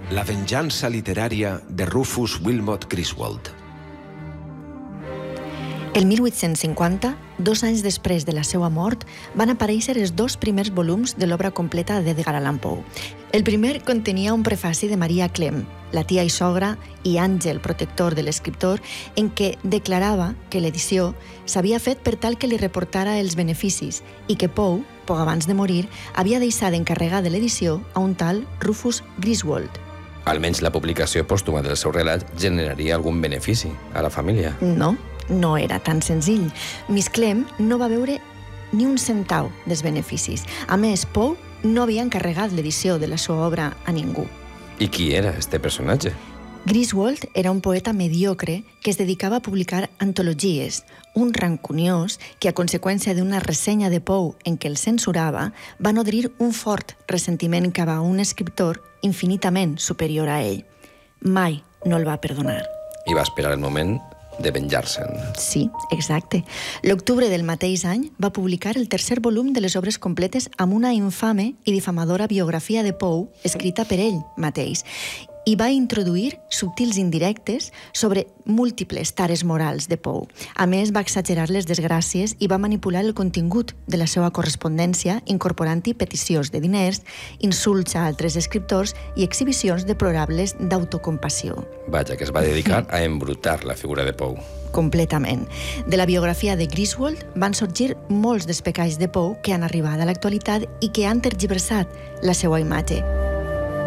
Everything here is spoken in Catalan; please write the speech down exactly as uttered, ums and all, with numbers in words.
La venjança literària de Rufus Wilmot Griswold. El mil vuit-cents cinquanta, dos anys després de la seva mort, van aparèixer els dos primers volums de l'obra completa d'Edgar Allan Poe. El primer contenia un prefaci de Maria Clem, la tia i sogra i àngel protector de l'escriptor, en què declarava que l'edició s'havia fet per tal que li reportara els beneficis i que Poe, poc abans de morir, havia deixat d'encarregar de l'edició a un tal Rufus Griswold. Almenys la publicació pòstuma del seu relat generaria algun benefici a la família. No, no era tan senzill. Miss Clem no va veure ni un centau dels beneficis. A més, Poe no havia encarregat l'edició de la seva obra a ningú. I qui era este personatge? Griswold era un poeta mediocre que es dedicava a publicar antologies, un rancuniós que, a conseqüència d'una ressenya de Poe en què el censurava, va nodrir un fort ressentiment cap a un escriptor infinitament superior a ell. Mai no el va perdonar. I va esperar el moment de venjar-se'n. Sí, exacte. L'octubre del mateix any va publicar el tercer volum de les obres completes amb una infame i difamadora biografia de Poe escrita per ell mateix, i va introduir subtils indirectes sobre múltiples tares morals de Poe. A més, va exagerar les desgràcies i va manipular el contingut de la seva correspondència, incorporant-hi peticions de diners, insults a altres escriptors i exhibicions deplorables d'autocompassió. Vaja, que es va dedicar a embrutar la figura de Poe. Completament. De la biografia de Griswold van sorgir molts dels pecats de Poe que han arribat a l'actualitat i que han tergiversat la seva imatge.